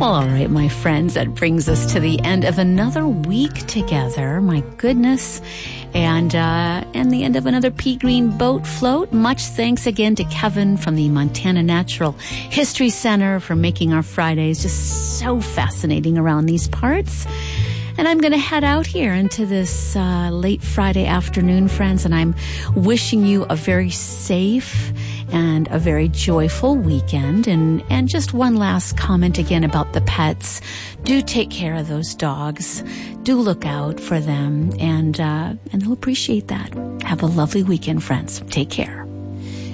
All right, my friends, that brings us to the end of another week together. My goodness. And the end of another Pea Green boat float. Much thanks again to Kevin from the Montana Natural History Center for making our Fridays just so fascinating around these parts. And I'm going to head out here into this late Friday afternoon, friends, and I'm wishing you a very safe and a very joyful weekend. And just one last comment again about the pets. Do take care of those dogs. Do look out for them, and they'll appreciate that. Have a lovely weekend, friends. Take care.